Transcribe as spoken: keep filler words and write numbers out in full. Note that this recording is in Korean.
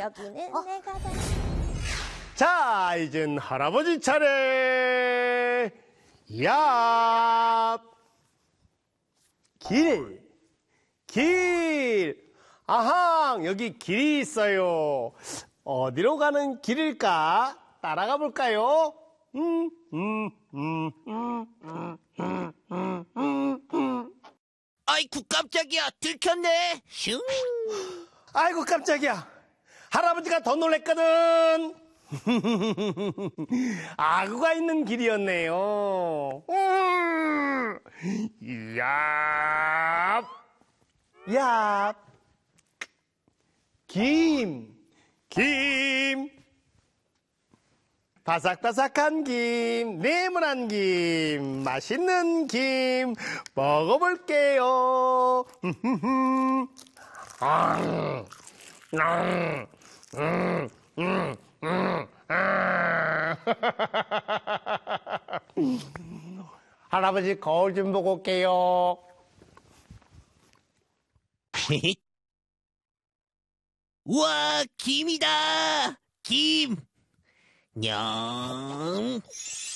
여기는 어? 내가 다. 자, 이젠 할아버지 차례. 야, 길, 길. 아하, 여기 길이 있어요. 어디로 가는 길일까? 따라가 볼까요? 음, 음, 음, 음, 음, 음, 음, 음, 음. 아이쿠 깜짝이야 들켰네. 슝. 아이고, 깜짝이야. 할아버지가 더 놀랬거든. 아구가 있는 길이었네요. 음, 야, 야, 김, 김, 바삭바삭한 김, 네모난 김, 맛있는 김, 먹어볼게요. 음, 음, 음, 음, 음, 아. 할아버지 거울 좀 보고 올게요. 우와 김이다. 김. 냠.